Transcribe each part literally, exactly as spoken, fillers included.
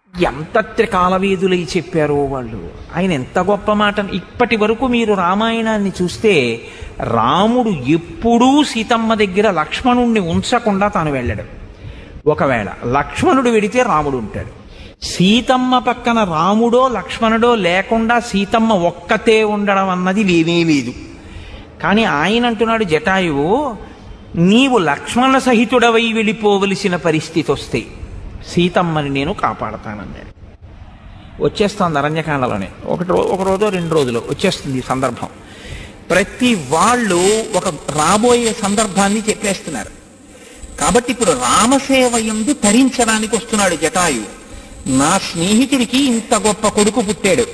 ఎంత త్రికాలవేదులై చెప్పారో వాళ్ళు. ఆయన ఎంత గొప్ప మాట. ఇప్పటి వరకు మీరు రామాయణాన్ని చూస్తే రాముడు ఎప్పుడూ సీతమ్మ దగ్గర లక్ష్మణుణ్ణి ఉంచకుండా తాను వెళ్ళడు. ఒకవేళ లక్ష్మణుడు వెడితే రాముడు ఉంటాడు. సీతమ్మ పక్కన రాముడో లక్ష్మణుడో లేకుండా సీతమ్మ ఒక్కతే ఉండడం అన్నది లేనే లేదు. కానీ ఆయన అంటున్నాడు జటాయువు, నీవు లక్ష్మణ సహితుడవై వెళ్ళిపోవలసిన పరిస్థితి వస్తే సీతమ్మని నేను కాపాడతానన్నాడు. వచ్చేస్తుంది అరణ్యకాండలోనే. ఒకటి రో ఒక రోజు రెండు రోజులు వచ్చేస్తుంది ఈ సందర్భం. ప్రతి వాళ్ళు ఒక రాబోయే సందర్భాన్ని చెప్పేస్తున్నారు. కాబట్టి ఇప్పుడు రామసేవ యందు తరించడానికి వస్తున్నాడు జటాయువు. నా స్నేహితుడికి ఇంత గొప్ప కొడుకు పుట్టాడు.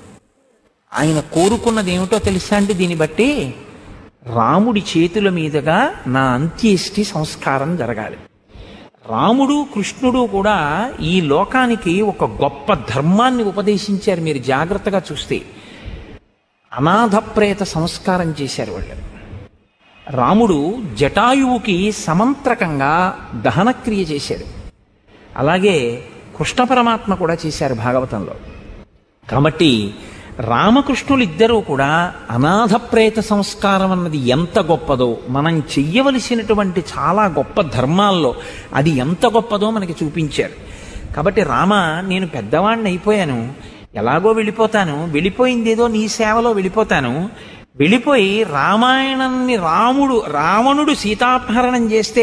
ఆయన కోరుకున్నది ఏమిటో తెలుసా అండి? దీన్ని బట్టి రాముడి చేతుల మీదుగా నా అంత్యేష్టి సంస్కారం జరగాలి. రాముడు కృష్ణుడు కూడా ఈ లోకానికి ఒక గొప్ప ధర్మాన్ని ఉపదేశించారు. మీరు జాగ్రత్తగా చూస్తే అనాథ ప్రేత సంస్కారం చేశారు వాళ్ళు. రాముడు జటాయువుకి సమంత్రకంగా దహనక్రియ చేశాడు. అలాగే కృష్ణ పరమాత్మ కూడా చేశారు భాగవతంలో. కాబట్టి రామకృష్ణులు ఇద్దరూ కూడా అనాథ ప్రేత సంస్కారం అన్నది ఎంత గొప్పదో, మనం చెయ్యవలసినటువంటి చాలా గొప్ప ధర్మాల్లో అది ఎంత గొప్పదో మనకి చూపించారు. కాబట్టి రామ, నేను పెద్దవాడిని అయిపోయాను, ఎలాగో వెళ్ళిపోతాను, వెళ్ళిపోయిందేదో నీ సేవలో వెళ్ళిపోతాను. వెళ్ళిపోయి రామాయణాన్ని రాముడు రావణుడు సీతాపహరణం చేస్తే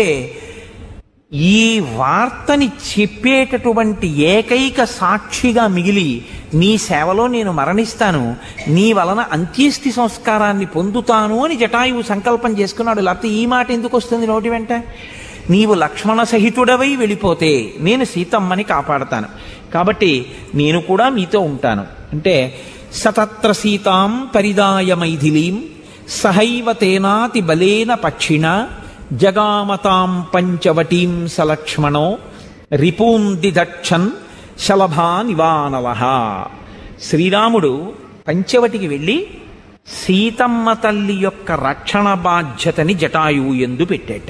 ఈ వార్తని చెప్పేటటువంటి ఏకైక సాక్షిగా మిగిలి నీ సేవలో నేను మరణిస్తాను, నీ వలన అంత్యేష్టి సంస్కారాన్ని పొందుతాను అని జటాయువు సంకల్పం చేసుకున్నాడు. లేకపోతే ఈ మాట ఎందుకు వస్తుంది నోటి వెంట? నీవు లక్ష్మణ సహితుడవై వెళ్ళిపోతే నేను సీతమ్మని కాపాడతాను, కాబట్టి నేను కూడా మీతో ఉంటాను అంటే సతత్ర సీతాం పరిదాయ మైథిలీం సహైవ తేనాతి బలేన పక్షిణ జగామతాం పంచవటీం సలక్ష్మణో రిపూన్ దిదక్షన్ శలభా నివానవ. శ్రీరాముడు పంచవటికి వెళ్ళి సీతమ్మ తల్లి యొక్క రక్షణ బాధ్యతని జటాయువు యందు పెట్టేట.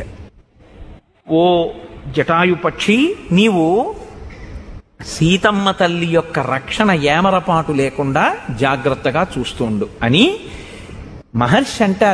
ఓ జటాయు పక్షి, నీవు సీతమ్మ తల్లి యొక్క రక్షణ ఏమరపాటు లేకుండా జాగ్రత్తగా చూస్తుండు అని మహర్షి అంటారు.